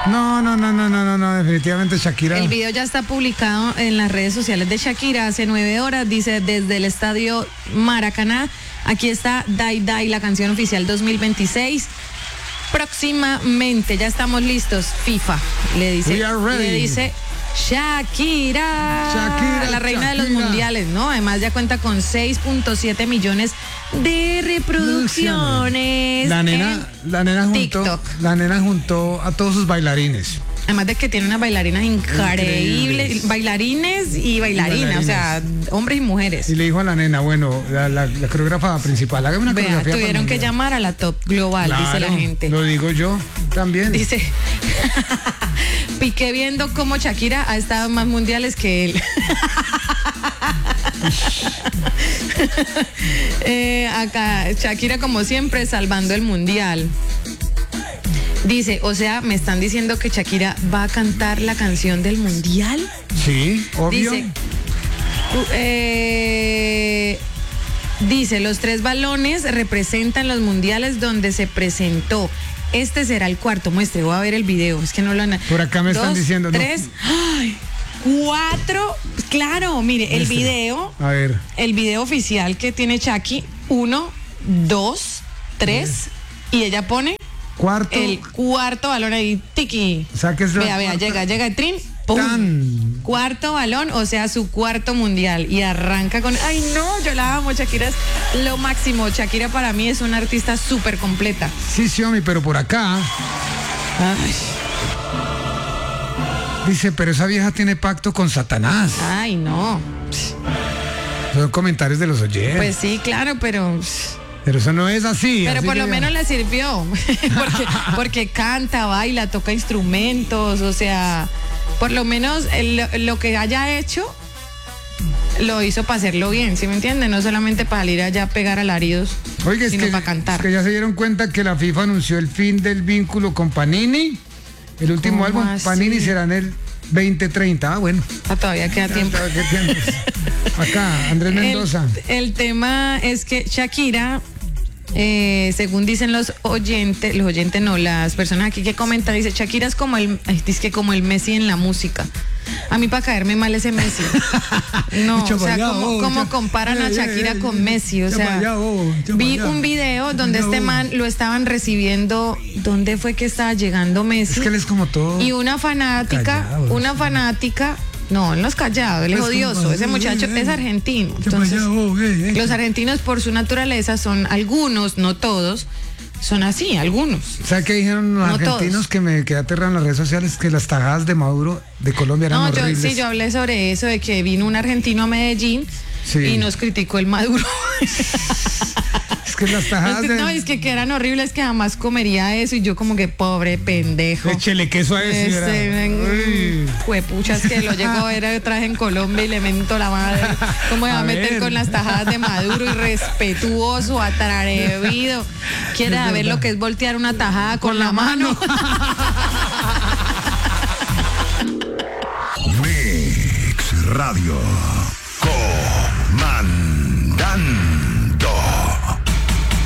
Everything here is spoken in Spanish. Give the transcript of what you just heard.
No, definitivamente Shakira. El video ya está publicado en las redes sociales de Shakira hace 9 horas. Dice desde el estadio Maracaná. Aquí está Die Die, la canción oficial 2026. Próximamente, ya estamos listos. FIFA le dice. We are ready. Le dice Shakira, la reina de los mundiales, ¿no? Además ya cuenta con 6.7 millones de reproducciones. La nena juntó a todos sus bailarines. Además de que tiene unas bailarinas increíbles, bailarines y bailarinas, o sea, hombres y mujeres. Y le dijo a la nena, bueno, la coreógrafa principal, hágame una coreografía. Tuvieron que llamar a la top global, claro, dice la gente. Lo digo yo también. Dice, Piqué viendo cómo Shakira ha estado en más mundiales que él. Acá, Shakira como siempre salvando el mundial. Dice, o sea, me están diciendo que Shakira va a cantar la canción del mundial. Sí, obvio. Dice, los 3 balones representan los mundiales donde se presentó. Este será el cuarto. Muestre, voy a ver el video. Es que no lo han... Por acá me están diciendo. 3, 4. Claro, mire, el video. A ver. El video oficial que tiene Shaki. 1, 2, 3. Y ella pone... El cuarto balón ahí, tiki. O sea, que es vea, llega el trin, ¡pum! Cuarto balón, o sea, su cuarto mundial. Y arranca con... ¡Ay, no! Yo la amo, Shakira es lo máximo. Shakira para mí es una artista súper completa. Sí, Xiomi, pero por acá... Ay. Dice, pero esa vieja tiene pacto con Satanás. Ay, no. Son comentarios de los oyentes. Pues sí, claro, pero eso no es así. Pero así por lo menos le sirvió. porque canta, baila, toca instrumentos, o sea, por lo menos lo que haya hecho lo hizo para hacerlo bien, ¿sí me entienden? No solamente para salir allá a pegar alaridos, sino para cantar. Es que ya se dieron cuenta que la FIFA anunció el fin del vínculo con Panini. El último álbum, así? Panini será en el 2030. Ah, bueno. Todavía queda tiempo. Acá, Andrés Mendoza. El tema es que Shakira, según dicen las personas aquí que comentan, dice, Shakira es como el Messi en la música. A mí para caerme mal ese Messi. No, o sea, ¿cómo comparan a Shakira con Messi? O sea, vi un video donde este man lo estaban recibiendo. ¿Dónde fue que estaba llegando Messi? Es que él es como todo. Y una fanática, no, él no es callado, él es odioso. Ese muchacho es argentino. Entonces, los argentinos por su naturaleza son algunos, no todos, son así, algunos. ¿Sabes qué dijeron los argentinos todos? Que me quedé aterrado en las redes sociales, que las tajadas de Maduro de Colombia eran horribles. Yo hablé sobre eso, de que vino un argentino a Medellín y nos criticó el Maduro. Es que las tajadas es que eran horribles, que jamás comería eso, y yo como que pobre pendejo. Échele queso a eso. Juepuchas, que lo llegó a ver traje en Colombia y le mentó la madre. ¿Cómo me va a meter con las tajadas de Maduro? Irrespetuoso, atrevido. Quiere saber lo que es voltear una tajada con la mano.